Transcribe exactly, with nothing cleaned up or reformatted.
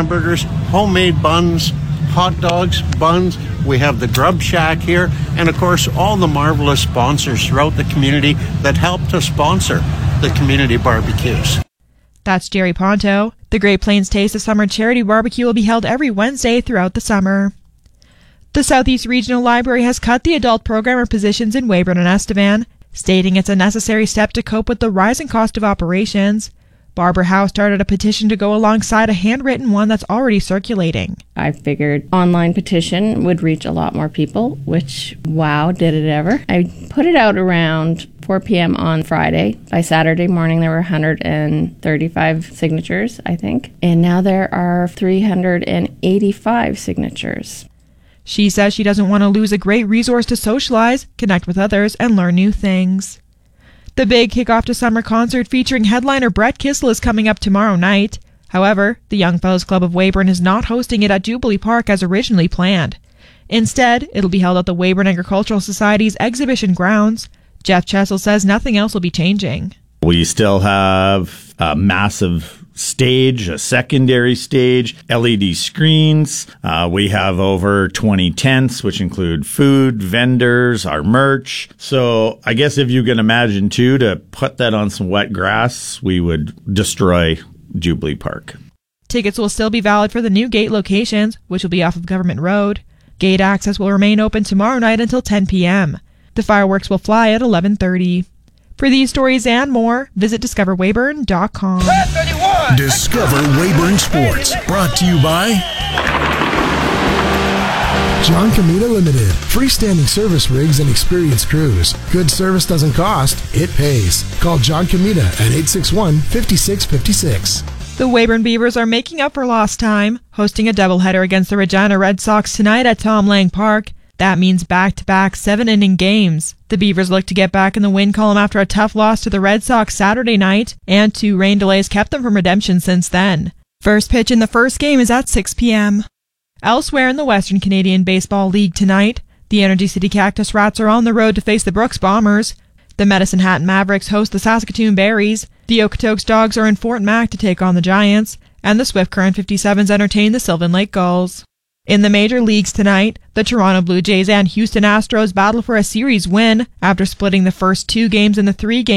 hamburgers, homemade buns, hot dogs, buns. We have the Grub Shack here, and of course all the marvelous sponsors throughout the community that help to sponsor the community barbecues. That's Jerry Ponto. The Great Plains Taste of Summer Charity Barbecue will be held every Wednesday throughout the summer. The Southeast Regional Library has cut the adult programmer positions in Weyburn and Estevan, stating it's a necessary step to cope with the rising cost of operations. Barbara Howe started a petition to go alongside a handwritten one that's already circulating. I figured online petition would reach a lot more people, which, wow, did it ever. I put it out around four p.m. on Friday. By Saturday morning, there were one hundred thirty-five signatures, I think. And now there are three hundred eighty-five signatures. She says she doesn't want to lose a great resource to socialize, connect with others, and learn new things. The big kickoff to summer concert featuring headliner Brett Kissel is coming up tomorrow night. However, the Young Fellows Club of Weyburn is not hosting it at Jubilee Park as originally planned. Instead, it'll be held at the Weyburn Agricultural Society's exhibition grounds. Jeff Chessel says nothing else will be changing. We still have a massive stage, a secondary stage, L E D screens. Uh, we have over twenty tents, which include food, vendors, our merch. So I guess if you can imagine, too, to put that on some wet grass, we would destroy Jubilee Park. Tickets will still be valid for the new gate locations, which will be off of Government Road. Gate access will remain open tomorrow night until ten p.m. The fireworks will fly at eleven thirty. For these stories and more, visit discover weyburn dot com. Discover Weyburn Sports, brought to you by John Comita Limited. Freestanding service rigs and experienced crews. Good service doesn't cost, it pays. Call John Comita at eight six one, five six five six. The Weyburn Beavers are making up for lost time, hosting a doubleheader against the Regina Red Sox tonight at Tom Lang Park. That means back-to-back seven-inning games. The Beavers look to get back in the win column after a tough loss to the Red Sox Saturday night, and two rain delays kept them from redemption since then. First pitch in the first game is at six p.m. Elsewhere in the Western Canadian Baseball League tonight, the Energy City Cactus Rats are on the road to face the Brooks Bombers. The Medicine Hat Mavericks host the Saskatoon Berries. The Okotoks Dogs are in Fort Mac to take on the Giants, and the Swift Current fifty-sevens entertain the Sylvan Lake Gulls. In the major leagues tonight, the Toronto Blue Jays and Houston Astros battle for a series win after splitting the first two games in the three-game